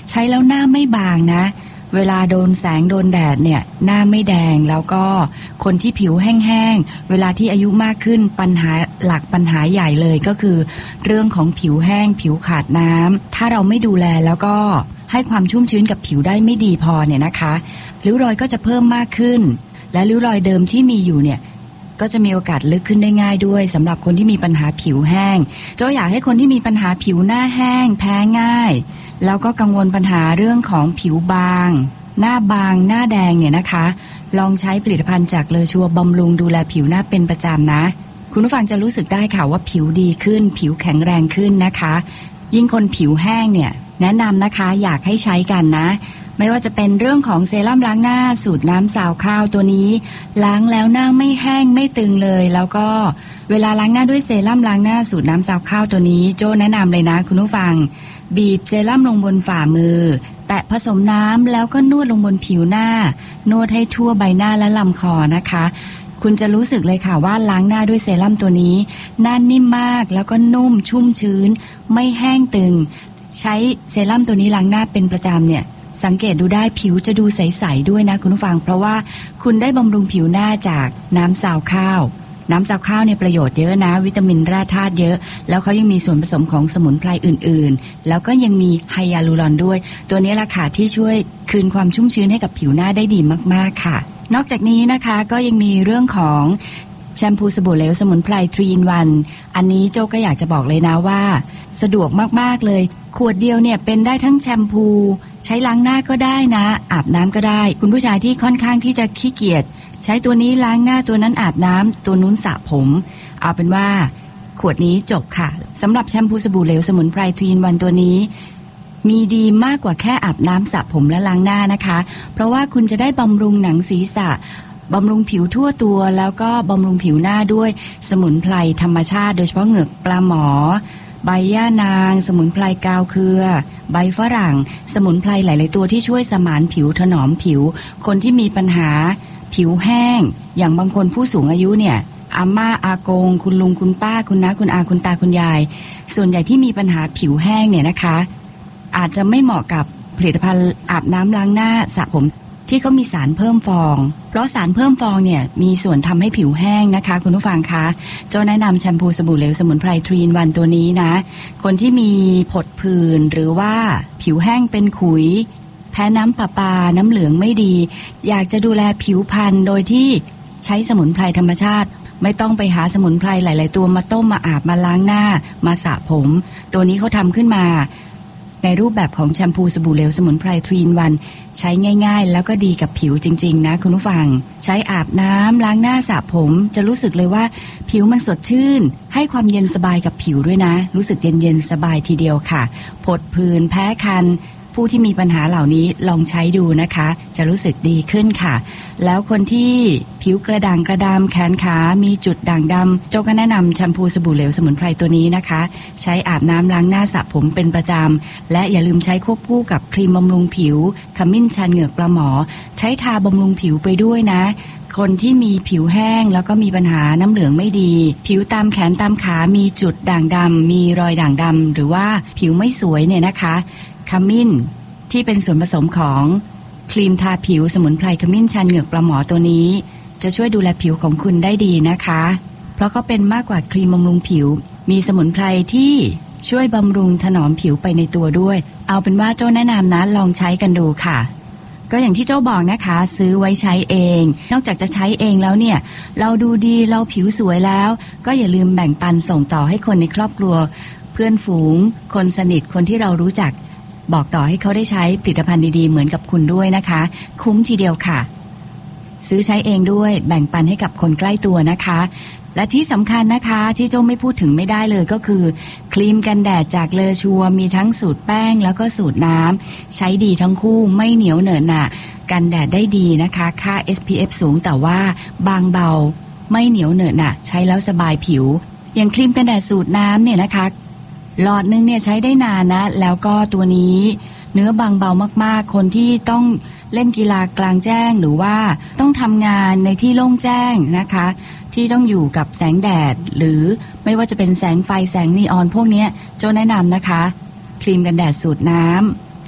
ใช้แล้วหน้าไม่บางนะเวลาโดนแสงโดนแดดเนี่ยหน้าไม่แดงแล้วก็คนที่ผิวแห้งๆเวลาที่อายุมากขึ้นปัญหาหลักปัญหาใหญ่เลยก็คือเรื่องของผิวแห้งผิวขาดน้ำถ้าเราไม่ดูแลแล้วก็ให้ความชุ่มชื้นกับผิวได้ไม่ดีพอเนี่ยนะคะริ้วรอยก็จะเพิ่มมากขึ้นและริ้วรอยเดิมที่มีอยู่เนี่ยก็จะมีโอกาสลึกขึ้นได้ง่ายด้วยสำหรับคนที่มีปัญหาผิวแห้งโจอยากให้คนที่มีปัญหาผิวหน้าแห้งแพ้ง่ายแล้วก็กังวลปัญหาเรื่องของผิวบางหน้าบางหน้าแดงเนี่ยนะคะลองใช้ผลิตภัณฑ์จากเลอชัวบำรุงดูแลผิวหน้าเป็นประจำนะคุณผู้ฟังจะรู้สึกได้ค่ะว่าผิวดีขึ้นผิวแข็งแรงขึ้นนะคะยิ่งคนผิวแห้งเนี่ยแนะนำนะคะอยากให้ใช้กันนะไม่ว่าจะเป็นเรื่องของเซรั่มล้างหน้าสูตรน้ำซาวข้าวตัวนี้ล้างแล้วหน้าไม่แห้งไม่ตึงเลยแล้วก็เวลาล้างหน้าด้วยเซรั่มล้างหน้าสูตรน้ำซาวข้าวตัวนี้โจ้แนะนำเลยนะคุณผู้ฟังบีบเซรั่มลงบนฝ่ามือแตะผสมน้ำแล้วก็นวดลงบนผิวหน้านวดให้ทั่วใบหน้าและลำคอนะคะคุณจะรู้สึกเลยค่ะว่าล้างหน้าด้วยเซรั่มตัวนี้หน้านิ่มมากแล้วก็นุ่มชุ่มชื้นไม่แห้งตึงใช้เซรั่มตัวนี้ล้างหน้าเป็นประจำเนี่ยสังเกตดูได้ผิวจะดูใสๆด้วยนะคุณผู้ฟังเพราะว่าคุณได้บำรุงผิวหน้าจากน้ำซาวข้าวน้ำซาวข้าวเนี่ยประโยชน์เยอะนะวิตามินแร่ธาตุเยอะแล้วเขายังมีส่วนผสมของสมุนไพรอื่นๆแล้วก็ยังมีไฮยาลูรอนด้วยตัวนี้ล่ะค่ะที่ช่วยคืนความชุ่มชื้นให้กับผิวหน้าได้ดีมากๆค่ะนอกจากนี้นะคะก็ยังมีเรื่องของแชมพูสบู่เหลวสมุนไพร 3 in 1อันนี้โจ้ก็อยากจะบอกเลยนะว่าสะดวกมากๆเลยขวดเดียวเนี่ยเป็นได้ทั้งแชมพูใช้ล้างหน้าก็ได้นะอาบน้ำก็ได้คุณผู้ชายที่ค่อนข้างที่จะขี้เกียจใช้ตัวนี้ล้างหน้าตัวนั้นอาบน้ำตัวนู้นสระผมเอาเป็นว่าขวดนี้จบค่ะสำหรับแชมพูสบู่เหลวสมุนไพร 3 in 1ตัวนี้มีดีมากกว่าแค่อาบน้ำสระผมและล้างหน้านะคะเพราะว่าคุณจะได้บำรุงหนังศีรษะบำรุงผิวทั่วตัวแล้วก็บำรุงผิวหน้าด้วยสมุนไพรธรรมชาติโดยเฉพาะเหงือกปลาหมอใบย่านางสมุนไพรกาวเครือใบฝรั่งสมุนไพรหลายๆตัวที่ช่วยสมานผิวถนอมผิวคนที่มีปัญหาผิวแห้งอย่างบางคนผู้สูงอายุเนี่ยอาม่าอากงคุณลุงคุณป้าคุณน้าคุณอาคุณตาคุณยายส่วนใหญ่ที่มีปัญหาผิวแห้งเนี่ยนะคะอาจจะไม่เหมาะกับผลิตภัณฑ์อาบน้ำล้างหน้าสระผมที่เขามีสารเพิ่มฟองเพราะสารเพิ่มฟองเนี่ยมีส่วนทำให้ผิวแห้งนะคะคุณผู้ฟังคะโจ้แนะนำแชมพูสบู่เหลวสมุนไพร 3 in 1ตัวนี้นะคนที่มีผดผื่นหรือว่าผิวแห้งเป็นขุยแพ้น้ำประปาน้ำเหลืองไม่ดีอยากจะดูแลผิวพรรณโดยที่ใช้สมุนไพรธรรมชาติไม่ต้องไปหาสมุนไพรหลายๆตัวมาต้มมาอาบมาล้างหน้ามาสระผมตัวนี้เขาทำขึ้นมาในรูปแบบของแชมพูสบู่เหลวสมุนไพร 3 in 1ใช้ง่ายๆแล้วก็ดีกับผิวจริงๆนะคุณผู้ฟังใช้อาบน้ำล้างหน้าสระผมจะรู้สึกเลยว่าผิวมันสดชื่นให้ความเย็นสบายกับผิวด้วยนะรู้สึกเย็นๆสบายทีเดียวค่ะผดผื่นแพ้คันผู้ที่มีปัญหาเหล่านี้ลองใช้ดูนะคะจะรู้สึกดีขึ้นค่ะแล้วคนที่ผิวกระด่างกระดำแขนขามีจุดด่างดำโจ้ก็แนะนำแชมพูสบู่เหลวสมุนไพรตัวนี้นะคะใช้อาบน้ำล้างหน้าสระผมเป็นประจำและอย่าลืมใช้ควบคู่กับครีมบำรุงผิวขมิ้นชันเหงือกปลาหมอใช้ทาบำรุงผิวไปด้วยนะคนที่มีผิวแห้งแล้วก็มีปัญหาน้ำเหลืองไม่ดีผิวตามแขนตามขามีจุดด่างดำมีรอยด่างดำหรือว่าผิวไม่สวยเนี่ยนะคะขมิ้นที่เป็นส่วนผสมของครีมทาผิวสมุนไพรขมิ้นชันเหงือกปลาหมอตัวนี้จะช่วยดูแลผิวของคุณได้ดีนะคะเพราะเขาเป็นมากกว่าครีมบำรุงผิวมีสมุนไพรที่ช่วยบำรุงถนอมผิวไปในตัวด้วยเอาเป็นว่าโจ้แนะนำนะลองใช้กันดูค่ะก็อย่างที่โจ้บอกนะคะซื้อไว้ใช้เองนอกจากจะใช้เองแล้วเนี่ยเราดูดีเราผิวสวยแล้วก็อย่าลืมแบ่งปันส่งต่อให้คนในครอบครัวเพื่อนฝูงคนสนิทคนที่เรารู้จักบอกต่อให้เขาได้ใช้ผลิตภัณฑ์ดีๆเหมือนกับคุณด้วยนะคะคุ้มทีเดียวค่ะซื้อใช้เองด้วยแบ่งปันให้กับคนใกล้ตัวนะคะและที่สำคัญนะคะที่โจ้ไม่พูดถึงไม่ได้เลยก็คือครีมกันแดดจากเลอชัวมีทั้งสูตรแป้งแล้วก็สูตรน้ำใช้ดีทั้งคู่ไม่เหนียวเหนอะหนะกันแดดได้ดีนะคะค่า SPF สูงแต่ว่าบางเบาไม่เหนียวเหนอะหนะใช้แล้วสบายผิวอย่างครีมกันแดดสูตรน้ำเนี่ยนะคะหลอดนึงเนี่ยใช้ได้นานนะแล้วก็ตัวนี้เนื้อบางเบามากๆคนที่ต้องเล่นกีฬากลางแจ้งหรือว่าต้องทำงานในที่โล่งแจ้งนะคะที่ต้องอยู่กับแสงแดดหรือไม่ว่าจะเป็นแสงไฟแสงนีออนพวกนี้โจ้แนะนำนะคะครีมกันแดดสูตรน้ำ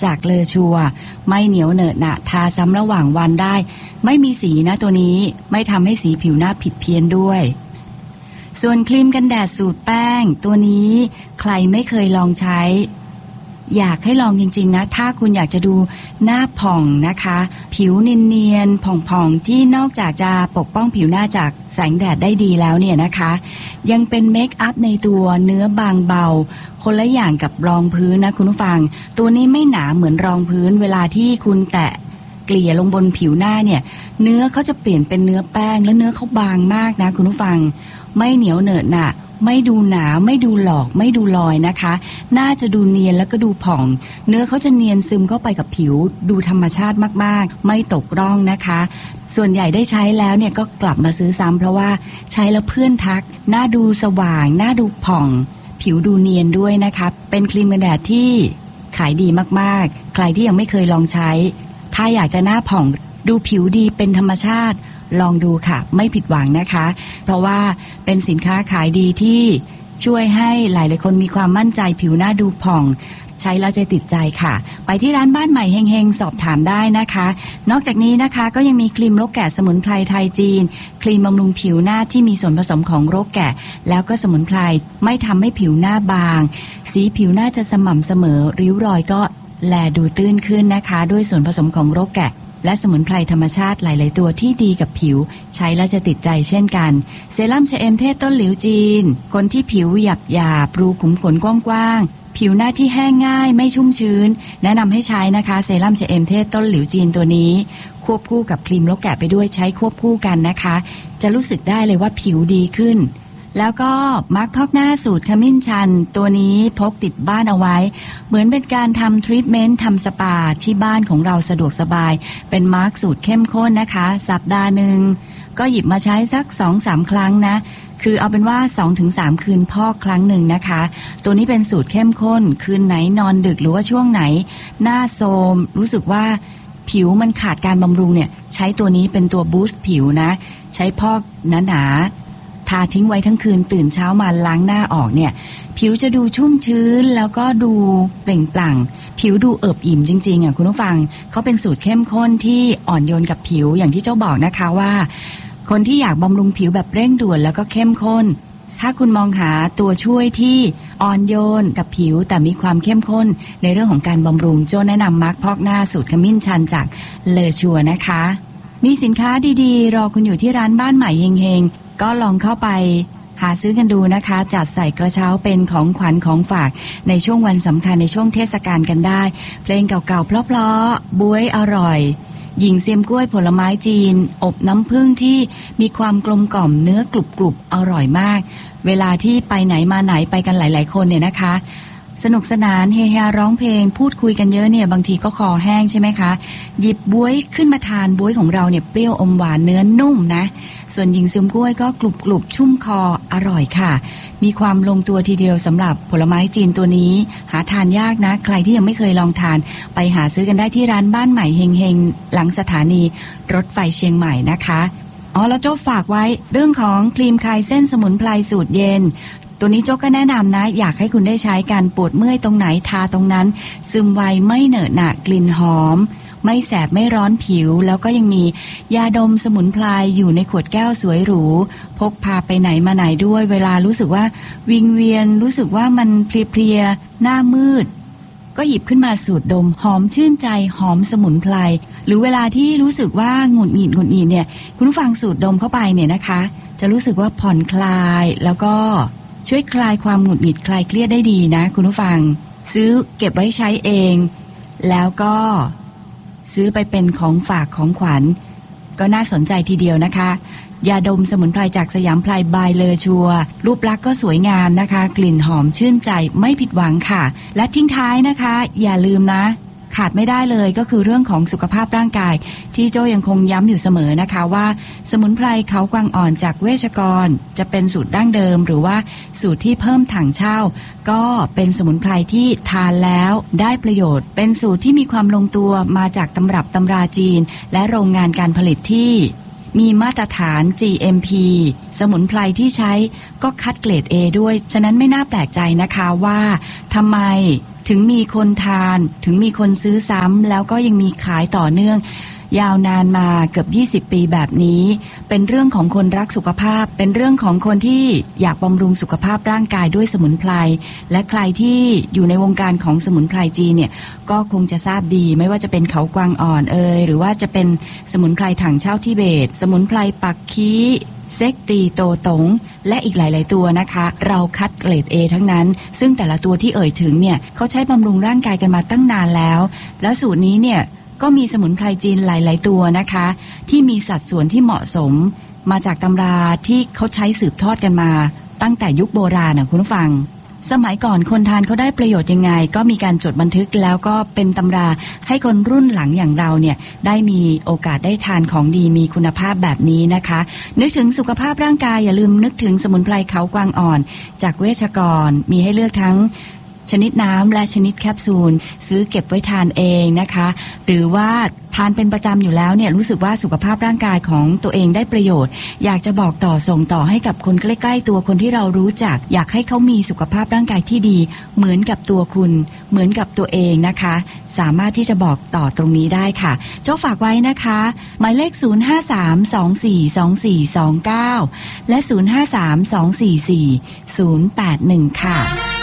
จากเลอชัวไม่เหนียวเหนอะหนะทาซ้ำระหว่างวันได้ไม่มีสีนะตัวนี้ไม่ทำให้สีผิวหน้าผิดเพี้ยนด้วยส่วนครีมกันแดดสูตรแป้งตัวนี้ใครไม่เคยลองใช้อยากให้ลองจริงๆนะถ้าคุณอยากจะดูหน้าผ่องนะคะผิวเนียนๆผ่องๆที่นอกจากจะปกป้องผิวหน้าจากแสงแดดได้ดีแล้วเนี่ยนะคะยังเป็นเมคอัพในตัวเนื้อบางเบาคนละอย่างกับรองพื้นนะคุณผู้ฟังตัวนี้ไม่หนาเหมือนรองพื้นเวลาที่คุณแตะเกลี่ยลงบนผิวหน้าเนี่ยเนื้อเขาจะเปลี่ยนเป็นเนื้อแป้งและเนื้อเขาบางมากนะคุณผู้ฟังไม่เหนียวเหนอะหนะไม่ดูหนาไม่ดูหลอกไม่ดูลอยนะคะน่าจะดูเนียนแล้วก็ดูผ่องเนื้อเขาจะเนียนซึมเข้าไปกับผิวดูธรรมชาติมากๆไม่ตกร่องนะคะส่วนใหญ่ได้ใช้แล้วเนี่ยก็กลับมาซื้อซ้ำเพราะว่าใช้แล้วเพื่อนทักหน้าดูสว่างหน้าดูผ่องผิวดูเนียนด้วยนะคะเป็นครีมกันแดดที่ขายดีมากๆใครที่ยังไม่เคยลองใช้ถ้าอยากจะหน้าผ่องดูผิวดีเป็นธรรมชาติลองดูค่ะไม่ผิดหวังนะคะเพราะว่าเป็นสินค้าขายดีที่ช่วยให้หลายๆคนมีความมั่นใจผิวหน้าดูผ่องใช้แล้วจะติดใจค่ะไปที่ร้านบ้านใหม่เฮงๆสอบถามได้นะคะนอกจากนี้นะคะก็ยังมีครีมรกแกะสมุนไพรไทยจีนครีมบำรุงผิวหน้าที่มีส่วนผสมของรกแกะแล้วก็สมุนไพรไม่ทำให้ผิวหน้าบางสีผิวหน้าจะสม่ำเสมอริ้วรอยก็แลดูตื้นขึ้นนะคะด้วยส่วนผสมของรกแกะและสมุนไพรธรรมชาติหลายๆตัวที่ดีกับผิวใช้แล้วจะติดใจเช่นกันเซรั่มชะเอมเทศต้นหลิวจีนคนที่ผิวหยาบรูขุมขนกว้างๆผิวหน้าที่แห้งง่ายไม่ชุ่มชื้นแนะนำให้ใช้นะคะเซรั่มชะเอมเทศต้นหลิวจีนตัวนี้ควบคู่กับครีมรกแกะไปด้วยใช้ควบคู่กันนะคะจะรู้สึกได้เลยว่าผิวดีขึ้นแล้วก็มาร์คพอกหน้าสูตรขมิ้นชันตัวนี้พกติดบ้านเอาไว้เหมือนเป็นการทำทรีทเมนต์ทำสปาที่บ้านของเราสะดวกสบายเป็นมาร์คสูตรเข้มข้นนะคะสัปดาห์หนึ่งก็หยิบมาใช้สัก 2-3 ครั้งนะคือเอาเป็นว่า 2-3 คืนพอกครั้งหนึ่งนะคะตัวนี้เป็นสูตรเข้มข้นคืนไหนนอนดึกหรือว่าช่วงไหนหน้าโทรมรู้สึกว่าผิวมันขาดการบำรุงเนี่ยใช้ตัวนี้เป็นตัวบูสต์ผิวนะใช้พอกหนาทาทิ้งไว้ทั้งคืนตื่นเช้ามาล้างหน้าออกเนี่ยผิวจะดูชุ่มชื้นแล้วก็ดูเปล่งปลั่งผิวดูเอิบอิ่มจริงๆอ่ะคุณผู้ฟังเขาเป็นสูตรเข้มข้นที่อ่อนโยนกับผิวอย่างที่เจ้าบอกนะคะว่าคนที่อยากบำรุงผิวแบบเร่งด่วนแล้วก็เข้มข้นถ้าคุณมองหาตัวช่วยที่อ่อนโยนกับผิวแต่มีความเข้มข้นในเรื่องของการบำรุงโจ้แนะนำมาร์คพอกหน้าสูตรขมิ้นชันจากเลอชัวนะคะมีสินค้าดีๆรอคุณอยู่ที่ร้านบ้านใหม่เฮงๆก็ลองเข้าไปหาซื้อกันดูนะคะจัดใส่กระเช้าเป็นของขวัญของฝากในช่วงวันสำคัญในช่วงเทศกาลกันได้เพลงเก่าๆเพลาะๆบ๊วยอร่อยหญิงเซียมกล้วยผลไม้จีนอบน้ำผึ้งที่มีความกลมกล่อมเนื้อกรุบๆอร่อยมากเวลาที่ไปไหนมาไหนไปกันหลายๆคนเนี่ยนะคะสนุกสนานเฮฮาร้องเพลงพูดคุยกันเยอะเนี่ยบางทีก็คอแห้งใช่ไหมคะหยิบบ๊วยขึ้นมาทานบ๊วยของเราเนี่ยเปรี้ยวอมหวานเนื้อนุ่มนะส่วนหญิงเซียมกล้วยก็กรุบๆชุ่มคออร่อยค่ะมีความลงตัวทีเดียวสำหรับผลไม้จีนตัวนี้หาทานยากนะใครที่ยังไม่เคยลองทานไปหาซื้อกันได้ที่ร้านบ้านใหม่เฮงๆหลังสถานีรถไฟเชียงใหม่นะคะแล้วโจ้ฝากไว้เรื่องของครีมคลายเส้นสมุนไพรสูตรเย็นตัวนี้โจ๊กก็แนะนำนะอยากให้คุณได้ใช้การปวดเมื่อยตรงไหนทาตรงนั้นซึมไวไม่เหนอะหนะกลิ่นหอมไม่แสบไม่ร้อนผิวแล้วก็ยังมียาดมสมุนไพรอยู่ในขวดแก้วสวยหรูพกพาไปไหนมาไหนด้วยเวลารู้สึกว่าวิงเวียนรู้สึกว่ามันเพลียๆหน้ามืดก็หยิบขึ้นมาสูดดมหอมชื่นใจหอมสมุนไพรหรือเวลาที่รู้สึกว่าหงุดหงิดเนี่ยคุณผู้ฟังสูดดมเข้าไปเนี่ยนะคะจะรู้สึกว่าผ่อนคลายแล้วก็ช่วยคลายความหงุดหงิดคลายเครียดได้ดีนะคุณผู้ฟังซื้อเก็บไว้ใช้เองแล้วก็ซื้อไปเป็นของฝากของขวัญก็น่าสนใจทีเดียวนะคะยาดมสมุนไพรจากสยามไพรบายเลอชัวรูปลักษณ์ก็สวยงามนะคะกลิ่นหอมชื่นใจไม่ผิดหวังค่ะและทิ้งท้ายนะคะอย่าลืมนะขาดไม่ได้เลยก็คือเรื่องของสุขภาพร่างกายที่โจยังคงย้ำอยู่เสมอนะคะว่าสมุนไพรเขากวางอ่อนจากเวชกรจะเป็นสูตรดั้งเดิมหรือว่าสูตรที่เพิ่มถังเช่าก็เป็นสมุนไพรที่ทานแล้วได้ประโยชน์เป็นสูตรที่มีความลงตัวมาจากตำรับตำราจีนและโรงงานการผลิตที่มีมาตรฐาน GMP สมุนไพรที่ใช้ก็คัดเกรด A ด้วยฉะนั้นไม่น่าแปลกใจนะคะว่าทำไมถึงมีคนทานถึงมีคนซื้อซ้ำแล้วก็ยังมีขายต่อเนื่องยาวนานมาเกือบ20 ปีแบบนี้เป็นเรื่องของคนรักสุขภาพเป็นเรื่องของคนที่อยากบำรุงสุขภาพร่างกายด้วยสมุนไพรและใครที่อยู่ในวงการของสมุนไพรจีนเนี่ยก็คงจะทราบดีไม่ว่าจะเป็นเขากวางอ่อนหรือว่าจะเป็นสมุนไพรถังเช่าทิเบตสมุนไพรปักคีเซ็กตีโตตงและอีกหลายๆตัวนะคะเราคัดเกรด A ทั้งนั้นซึ่งแต่ละตัวที่เอ่ยถึงเนี่ยเขาใช้บำรุงร่างกายกันมาตั้งนานแล้วสูตรนี้เนี่ยก็มีสมุนไพรจีนหลายๆตัวนะคะที่มีสัดส่วนที่เหมาะสมมาจากตำราที่เขาใช้สืบทอดกันมาตั้งแต่ยุคโบราณนะคุณผู้ฟังสมัยก่อนคนทานเขาได้ประโยชน์ยังไงก็มีการจดบันทึกแล้วก็เป็นตำราให้คนรุ่นหลังอย่างเราเนี่ยได้มีโอกาสได้ทานของดีมีคุณภาพแบบนี้นะคะนึกถึงสุขภาพร่างกายอย่าลืมนึกถึงสมุนไพรเขากวางอ่อนจากเวชกรมีให้เลือกทั้งชนิดน้ำและชนิดแคปซูลซื้อเก็บไว้ทานเองนะคะหรือว่าทานเป็นประจำอยู่แล้วเนี่ยรู้สึกว่าสุขภาพร่างกายของตัวเองได้ประโยชน์อยากจะบอกต่อส่งต่อให้กับคนใกล้ๆตัวคนที่เรารู้จักอยากให้เขามีสุขภาพร่างกายที่ดีเหมือนกับตัวคุณเหมือนกับตัวเองนะคะสามารถที่จะบอกต่อตรงนี้ได้ค่ะเจ้าฝากไว้นะคะหมายเลข0532424429และ0532440081ค่ะ